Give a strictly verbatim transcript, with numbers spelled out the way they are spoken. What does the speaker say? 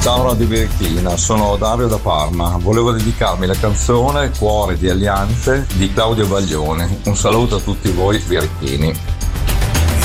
Ciao Radio Birichina, sono Dario da Parma. Volevo dedicarmi la canzone Cuore di Alianze di Claudio Baglione. Un saluto a tutti voi birichini.